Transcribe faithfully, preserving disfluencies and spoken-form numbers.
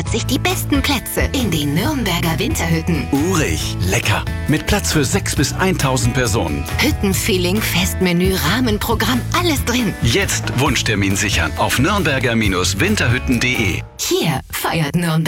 sichert sich die besten Plätze in den Nürnberger Winterhütten. Urig, lecker. Mit Platz für sechs bis tausend Personen. Hüttenfeeling, Festmenü, Rahmenprogramm, alles drin. Jetzt Wunschtermin sichern auf nürnberger Bindestrich winterhütten punkt de. Hier feiert Nürnberg.